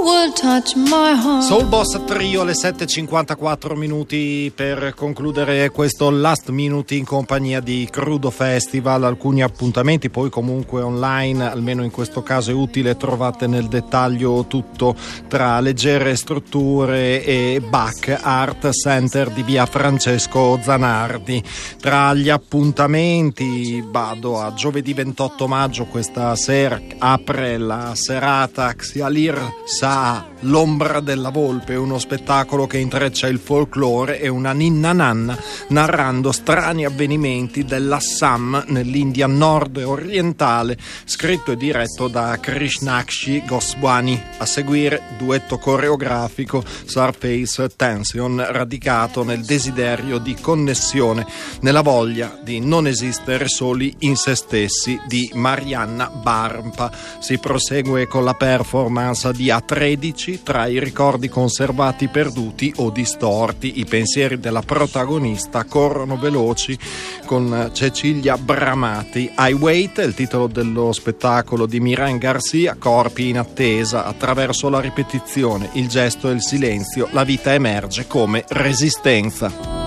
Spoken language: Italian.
Soul Boss Trio alle 7:54 minuti per concludere questo last minute in compagnia di Crudo Festival. Alcuni appuntamenti poi comunque online, almeno in questo caso è utile, trovate nel dettaglio tutto tra Leggere Strutture e Bach Art Center di via Francesco Zanardi. Tra gli appuntamenti vado a giovedì 28 maggio, questa sera apre la serata Xialir Sa L'ombra della volpe, uno spettacolo che intreccia il folklore e una ninna nanna narrando strani avvenimenti dell'Assam nell'India nord orientale, scritto e diretto da Krishnakshi Goswami. A seguire duetto coreografico Surface Tension, radicato nel desiderio di connessione, nella voglia di non esistere soli in se stessi, di Marianna Barmpa. Si prosegue con la performance di A13 tra i ricordi conservati perduti o distorti. I pensieri della protagonista corrono veloci con Cecilia Bramati. I Wait è il titolo dello spettacolo di Miran Garcia. Corpi in attesa, attraverso la ripetizione, il gesto e il silenzio, la vita emerge come resistenza.